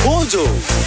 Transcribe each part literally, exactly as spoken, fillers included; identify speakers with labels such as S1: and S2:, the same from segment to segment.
S1: Mojo.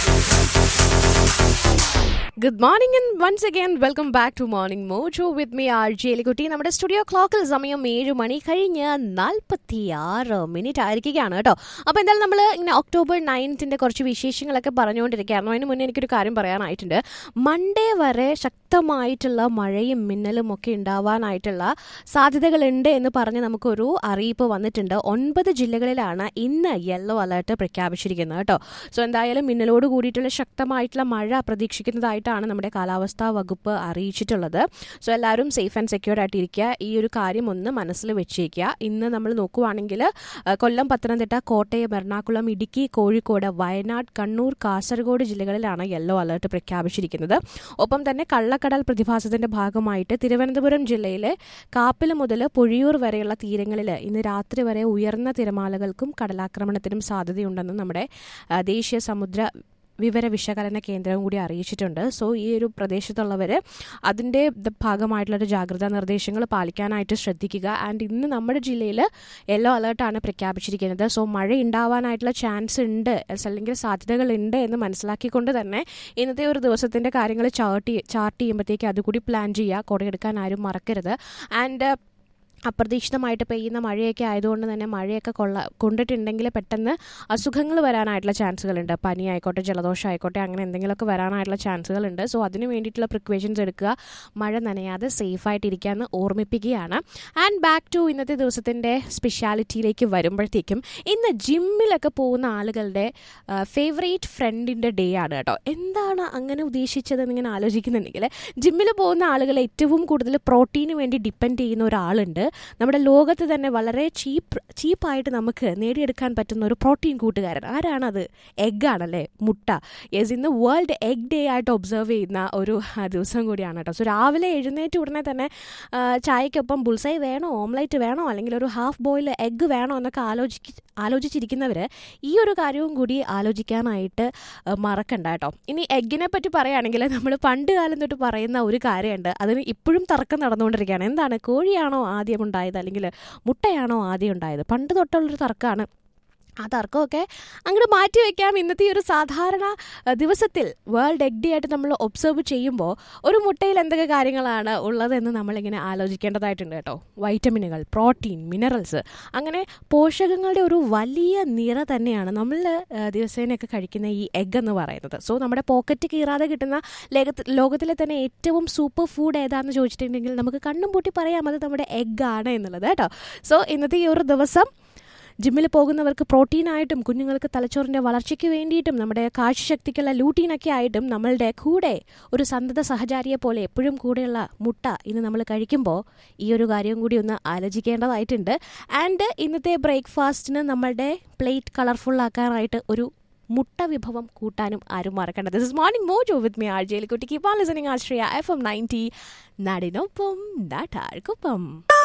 S2: Good morning and once again welcome back to Morning Mojo with me R J Elikutti. നമ്മുടെ studio ക്ലോക്കിൽ സമയം ഏഴ് മണി കഴിഞ്ഞ് നാൽപ്പത്തി ആറ് മിനിറ്റ് ആയിരിക്കുകയാണ് കേട്ടോ. അപ്പോൾ എന്തായാലും നമ്മൾ ഇങ്ങനെ ഒക്ടോബർ നയൻത്തിന്റെ കുറച്ച് വിശേഷങ്ങളൊക്കെ പറഞ്ഞുകൊണ്ടിരിക്കുകയായിരുന്നു. അതിന് മുന്നേ എനിക്കൊരു കാര്യം പറയാനായിട്ടുണ്ട്. മൺഡേ വരെ ശക്തമായിട്ടുള്ള മഴയും മിന്നലും ഒക്കെ ഉണ്ടാവാനായിട്ടുള്ള സാധ്യതകളുണ്ട് എന്ന് പറഞ്ഞ് നമുക്കൊരു അറിയിപ്പ് വന്നിട്ടുണ്ട്. ഒൻപത് ജില്ലകളിലാണ് ഇന്ന് യെല്ലോ അലർട്ട് പ്രഖ്യാപിച്ചിരിക്കുന്നത് കേട്ടോ. സോ എന്തായാലും മിന്നലോട് കൂടിയിട്ടുള്ള ശക്തമായിട്ടുള്ള മഴ പ്രതീക്ഷിക്കുന്നതായിട്ട് ാണ് നമ്മുടെ കാലാവസ്ഥാ വകുപ്പ് അറിയിച്ചിട്ടുള്ളത്. സോ എല്ലാവരും സേഫ് ആൻഡ് സെക്യൂർ ആയിട്ടിരിക്കുക. ഈ ഒരു കാര്യം ഒന്ന് മനസ്സിൽ വെച്ചേക്കുക. ഇന്ന് നമ്മൾ നോക്കുവാണെങ്കിൽ കൊല്ലം, പത്തനംതിട്ട, കോട്ടയം, എറണാകുളം, ഇടുക്കി, കോഴിക്കോട്, വയനാട്, കണ്ണൂർ, കാസർഗോഡ് ജില്ലകളിലാണ് യെല്ലോ അലർട്ട് പ്രഖ്യാപിച്ചിരിക്കുന്നത്. ഒപ്പം തന്നെ കള്ളക്കടൽ പ്രതിഭാസത്തിന്റെ ഭാഗമായിട്ട് തിരുവനന്തപുരം ജില്ലയിലെ കാപ്പിൽ മുതൽ പൊഴിയൂർ വരെയുള്ള തീരങ്ങളിൽ ഇന്ന് രാത്രി വരെ ഉയർന്ന തിരമാലകൾക്കും കടലാക്രമണത്തിനും സാധ്യതയുണ്ടെന്ന് നമ്മുടെ ദേശീയ സമുദ്ര വിവര വിശകലന കേന്ദ്രം കൂടി അറിയിച്ചിട്ടുണ്ട്. സോ ഈ ഒരു പ്രദേശത്തുള്ളവർ അതിൻ്റെ ഭാഗമായിട്ടുള്ളൊരു ജാഗ്രതാ നിർദ്ദേശങ്ങൾ പാലിക്കാനായിട്ട് ശ്രദ്ധിക്കുക. ആൻഡ് ഇന്ന് നമ്മുടെ ജില്ലയിൽ യെല്ലോ അലേർട്ടാണ് പ്രഖ്യാപിച്ചിരിക്കുന്നത്. സോ മഴ ഉണ്ടാവാനായിട്ടുള്ള ചാൻസ് ഉണ്ട് അല്ലെങ്കിൽ സാധ്യതകളുണ്ട് എന്ന് മനസ്സിലാക്കിക്കൊണ്ട് തന്നെ ഇന്നത്തെ ഒരു ദിവസത്തിൻ്റെ കാര്യങ്ങൾ ചാർട്ട് ചാർട്ട് ചെയ്യുമ്പോഴത്തേക്ക് അതുകൂടി പ്ലാൻ ചെയ്യുക. കുടയെടുക്കാൻ ആരും മറക്കരുത്. ആൻഡ് അപ്രതീക്ഷിതമായിട്ട് പെയ്യുന്ന മഴയൊക്കെ ആയതുകൊണ്ട് തന്നെ മഴയൊക്കെ കൊള്ള കൊണ്ടിട്ടുണ്ടെങ്കിൽ പെട്ടെന്ന് അസുഖങ്ങൾ വരാനായിട്ടുള്ള ചാൻസുകളുണ്ട്. പനി ആയിക്കോട്ടെ, ജലദോഷം ആയിക്കോട്ടെ, അങ്ങനെ എന്തെങ്കിലുമൊക്കെ വരാനായിട്ടുള്ള ചാൻസുകളുണ്ട്. സോ അതിന് വേണ്ടിയിട്ടുള്ള പ്രിക്കോഷൻസ് എടുക്കുക. മഴ നനയാതെ സേഫായിട്ടിരിക്കുക എന്ന് ഓർമ്മിപ്പിക്കുകയാണ്. ആൻഡ് ബാക്ക് ടു ഇന്നത്തെ ദിവസത്തിൻ്റെ സ്പെഷ്യാലിറ്റിയിലേക്ക് വരുമ്പോഴത്തേക്കും ഇന്ന് ജിമ്മിലൊക്കെ പോകുന്ന ആളുകളുടെ ഫേവറേറ്റ് ഫ്രണ്ടിൻ്റെ ഡേ ആണ് കേട്ടോ. എന്താണ് അങ്ങനെ ഉദ്ദേശിച്ചതെന്ന് ഇങ്ങനെ ആലോചിക്കുന്നുണ്ടെങ്കിൽ, ജിമ്മിൽ പോകുന്ന ആളുകൾ ഏറ്റവും കൂടുതൽ പ്രോട്ടീന് വേണ്ടി ഡിപ്പെൻഡ് ചെയ്യുന്ന ഒരാളുണ്ട്. നമ്മുടെ ലോകത്ത് തന്നെ വളരെ ചീപ്പ് ചീപ്പായിട്ട് നമുക്ക് നേടിയെടുക്കാൻ പറ്റുന്ന ഒരു പ്രോട്ടീൻ കൂട്ടുകാരൻ. ആരാണത്? എഗ് ആണല്ലേ, മുട്ട. യെസ്, ഇന്ന് വേൾഡ് എഗ് ഡേ ആയിട്ട് ഒബ്സർവ് ചെയ്യുന്ന ഒരു ദിവസം കൂടിയാണ് കേട്ടോ. സോ രാവിലെ എഴുന്നേറ്റ് ഉടനെ തന്നെ ചായക്കൊപ്പം ബുൾസൈ വേണോ, ഓംലെറ്റ് വേണോ, അല്ലെങ്കിൽ ഒരു ഹാഫ് ബോയിൽ എഗ്ഗ് വേണോ എന്നൊക്കെ ആലോചിക്ക് ആലോചിച്ചിരിക്കുന്നവർ ഈ ഒരു കാര്യവും കൂടി ആലോചിക്കാനായിട്ട് മറക്കണ്ട കേട്ടോ. ഇനി എഗ്ഗിനെ പറ്റി പറയുകയാണെങ്കിൽ നമ്മൾ പണ്ട് കാലം തൊട്ട് പറയുന്ന ഒരു കാര്യമുണ്ട്. അതിന് ഇപ്പോഴും തർക്കം നടന്നുകൊണ്ടിരിക്കുകയാണ്. എന്താണ്, കോഴിയാണോ ആദ്യം ഉണ്ടായത് അല്ലെങ്കിൽ മുട്ടയാണോ ആദ്യം ഉണ്ടായത്? പണ്ട് തൊട്ടുള്ളൊരു തർക്കമാണ്. ആ തർക്കമൊക്കെ അങ്ങോട്ട് മാറ്റി വയ്ക്കാം. ഇന്നത്തെ ഈ ഒരു സാധാരണ ദിവസത്തിൽ വേൾഡ് എഗ് ഡേ ആയിട്ട് നമ്മൾ ഒബ്സർവ് ചെയ്യുമ്പോൾ ഒരു മുട്ടയിൽ എന്തൊക്കെ കാര്യങ്ങളാണ് ഉള്ളതെന്ന് നമ്മളിങ്ങനെ ആലോചിക്കേണ്ടതായിട്ടുണ്ട് കേട്ടോ. വൈറ്റമിനുകൾ, പ്രോട്ടീൻ, മിനറൽസ്, അങ്ങനെ പോഷകങ്ങളുടെ ഒരു വലിയ നിര തന്നെയാണ് നമ്മൾ ദിവസേനയൊക്കെ കഴിക്കുന്ന ഈ എഗ് എന്ന് പറയുന്നത്. സോ നമ്മുടെ പോക്കറ്റ് കീറാതെ കിട്ടുന്ന ലോകത്തിലെ തന്നെ ഏറ്റവും സൂപ്പർ ഫുഡ് ഏതാണെന്ന് ചോദിച്ചിട്ടുണ്ടെങ്കിൽ നമുക്ക് കണ്ണും പൂട്ടി പറയാം അത് നമ്മുടെ എഗ് ആണ് എന്നുള്ളത് കേട്ടോ. സോ ഇന്നത്തെ ഈ ഒരു ദിവസം ജിമ്മിൽ പോകുന്നവർക്ക് പ്രോട്ടീനായിട്ടും കുഞ്ഞുങ്ങൾക്ക് തലച്ചോറിൻ്റെ വളർച്ചയ്ക്ക് വേണ്ടിയിട്ടും നമ്മുടെ കാഴ്ചശക്തിക്കുള്ള ലൂട്ടീനൊക്കെ ആയിട്ടും നമ്മളുടെ കൂടെ ഒരു സന്തത സഹചാരിയെ പോലെ എപ്പോഴും കൂടെയുള്ള മുട്ട ഇന്ന് നമ്മൾ കഴിക്കുമ്പോൾ ഈ ഒരു കാര്യം കൂടി ഒന്ന് ആലോചിക്കേണ്ടതായിട്ടുണ്ട്. ആൻഡ് ഇന്നത്തെ ബ്രേക്ക്ഫാസ്റ്റിന് നമ്മളുടെ പ്ലേറ്റ് കളർഫുൾ ആക്കാനായിട്ട് ഒരു മുട്ട വിഭവം കൂട്ടാനും ആരും മറക്കേണ്ടത്. This is morning mojo with me R J എലിക്കുട്ടി. Keep on listening Ashraya F M ninety. നാടിനൊപ്പം നാട്ടാർക്കൊപ്പം.